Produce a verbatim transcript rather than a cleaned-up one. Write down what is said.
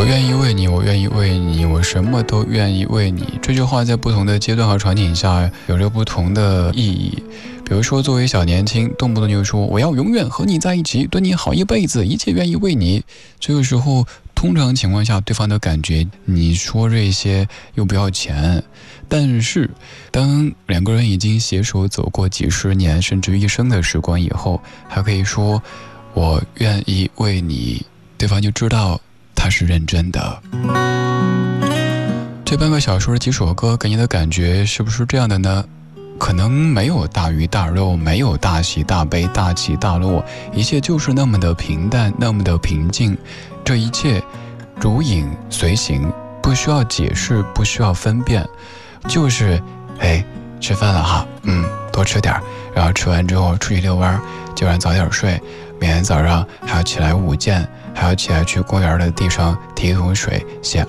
我愿意为你，我愿意为你，我什么都愿意为你。这句话在不同的阶段和场景下有着不同的意义。比如说作为小年轻，动不动就说我要永远和你在一起，对你好一辈子，一切愿意为你。这个时候通常情况下对方的感觉你说这些又不要钱。但是当两个人已经携手走过几十年甚至一生的时光以后，还可以说我愿意为你，对方就知道他是认真的。这半个小时的几首歌给你的感觉是不是这样的呢？可能没有大鱼大肉，没有大喜大悲大起大落，一切就是那么的平淡，那么的平静。这一切如影随形，不需要解释，不需要分辨，就是哎，吃饭了哈，嗯，多吃点，然后吃完之后出去遛弯，今晚早点睡，明天早上还要起来舞剑，还要起来去公园的地上提一桶水，写